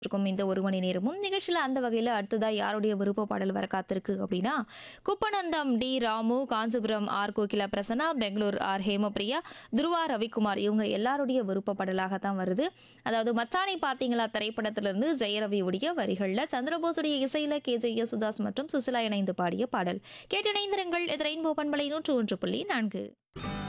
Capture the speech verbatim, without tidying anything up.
இருக்கும் இந்த ஒரு மணி நேரமும் நிகழ்ச்சியில். அந்த வகையில் அடுத்ததாக யாருடைய விருப்ப பாடல் வர காத்திருக்கு அப்படின்னா, குப்பநந்தம் D Ramu, Kanchipuram R Kokila Prasanna, Bangalore R Hemapriya, Dhruva Ravikumar இவங்க எல்லாருடைய விருப்ப பாடலாகத்தான் வருது. அதாவது மச்சானை பார்த்தீங்களா திரைப்படத்திலிருந்து ஜெயரவி உடைய வரிகளில் சந்திரபோஸுடைய இசையில கே ஜே யேசுதாஸ் மற்றும் சுசிலா இணைந்து பாடிய பாடல். கேட்டிணைந்திருங்கள். இது ரெயின்போ பண்பலை நூற்று ஒன்று புள்ளி நான்கு.